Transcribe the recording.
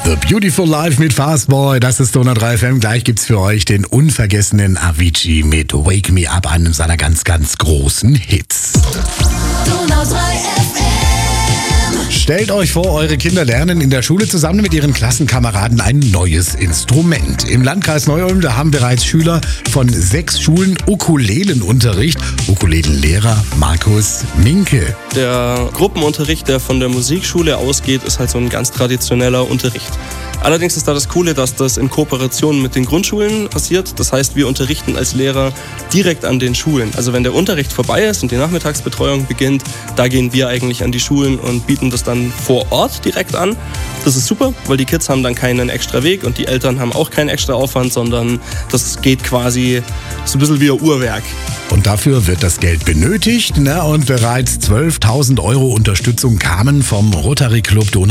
The Beautiful Life mit Fastboy, das ist Donau 3 FM. Gleich gibt's für euch den unvergessenen Avicii mit Wake Me Up, einem seiner ganz, ganz großen Hits. Donau 3 FM. Stellt euch vor, eure Kinder lernen in der Schule zusammen mit ihren Klassenkameraden ein neues Instrument. Im Landkreis Neu-Ulm, da haben bereits Schüler von 6 Schulen Ukulelenunterricht. Ukulelenlehrer Markus Minke. Der Gruppenunterricht, der von der Musikschule ausgeht, ist halt so ein ganz traditioneller Unterricht. Allerdings ist da das Coole, dass das in Kooperation mit den Grundschulen passiert. Das heißt, wir unterrichten als Lehrer direkt an den Schulen. Also wenn der Unterricht vorbei ist und die Nachmittagsbetreuung beginnt, da gehen wir eigentlich an die Schulen und bieten das dann vor Ort direkt an. Das ist super, weil die Kids haben dann keinen extra Weg und die Eltern haben auch keinen extra Aufwand, sondern das geht quasi so ein bisschen wie ein Uhrwerk. Und dafür wird das Geld benötigt, und bereits 12.000 € Unterstützung kamen vom Rotary Club Donau